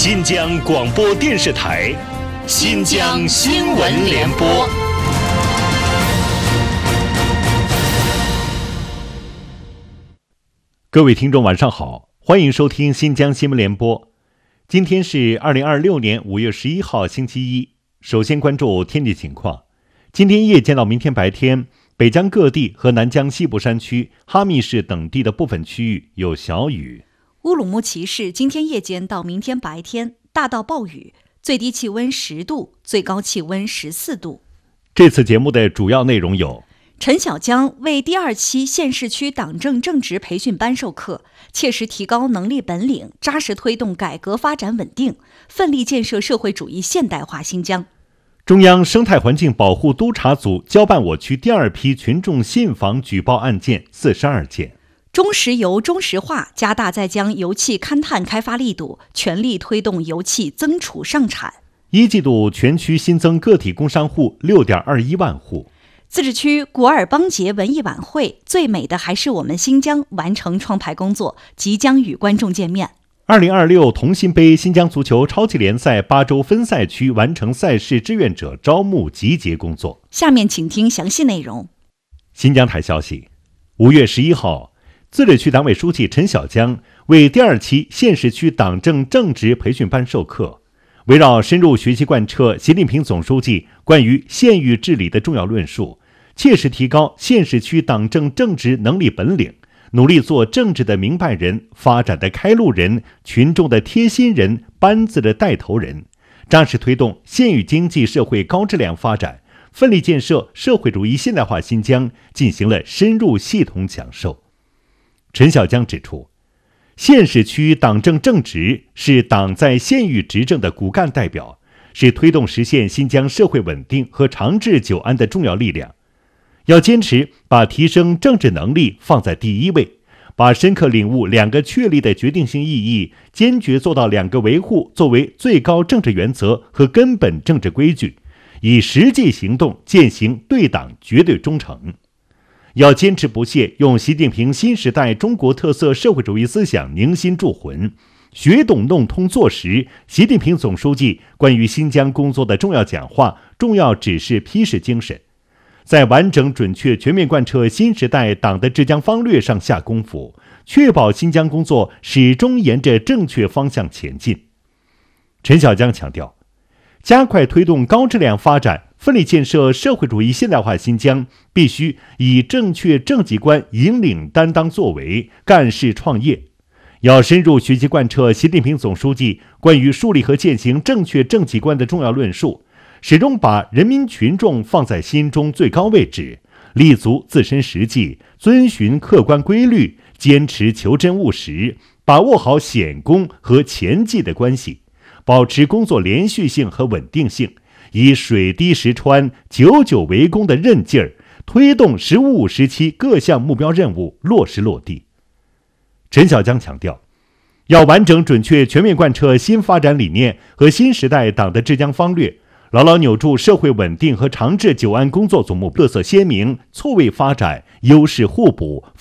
新疆广播电视台新疆新闻联播。各位听众晚上好，欢迎收听新疆新闻联播。今天是2026年5月11号星期一。首先关注天气情况。今天夜间到明天白天，北疆各地和南疆西部山区、哈密市等地的部分区域有小雨。 乌鲁木齐市今天夜间到明天白天大到暴雨，最低气温10度，最高气温14度。 这次节目的主要内容有： 陈小江为第2期县市区党政正职培训班授课，切实提高能力本领，扎实推动改革发展稳定，奋力建设社会主义现代化新疆。 中央生态环境保护督察组交办我区第2批群众信访举报案件42件。 中石油中石化加大在疆油气勘探开发力度，全力推动油气增储上产。 一季度全区新增个体工商户 6.21 万户。 自治区古尔邦节文艺晚会，最美的还是我们新疆完成创牌工作，即将与观众见面。 2026同心杯新疆足球超级联赛8州分赛区完成赛事志愿者招募集结工作。 下面请听详细内容。 新疆台消息，5月11号，自治区党委书记陈小江为第2期县市区党政正职培训班授课，围绕深入学习贯彻习近平总书记关于县域治理的重要论述，切实提高县市区党政正职能力本领，努力做政治的明白人、发展的开路人、群众的贴心人、班子的带头人，扎实推动县域经济社会高质量发展，奋力建设社会主义现代化新疆，进行了深入系统讲授。陈小江指出，县市区党政正职是党在县域执政的骨干代表，是推动实现新疆社会稳定和长治久安的重要力量。要坚持把提升政治能力放在第一位，把深刻领悟2个确立的决定性意义，坚决做到2个维护作为最高政治原则和根本政治规矩，以实际行动践行对党绝对忠诚。要坚持不懈用习近平新时代中国特色社会主义思想凝心铸魂，学懂弄通做实习近平总书记关于新疆工作的重要讲话、重要指示批示精神，在完整准确全面贯彻新时代党的治疆方略上下功夫，确保新疆工作始终沿着正确方向前进。陈小江强调，加快推动高质量发展，奋力建设社会主义现代化新疆，必须以正确政绩观引领担当作为，干事创业。要深入学习贯彻习近平总书记关于树立和践行正确政绩观的重要论述，始终把人民群众放在心中最高位置，立足自身实际，遵循客观规律，坚持求真务实，把握好显功和前绩的关系，保持工作连续性和稳定性，以水滴石穿、久久为功的韧劲儿，推动“十五五”时期各项目标任务落实落地。陈小江强调，要完整准确全面贯彻新发展理念和新时代党的治疆方略，牢牢扭住社会稳定和长治久安工作总目标，特色鲜明，错位发展，优势互补，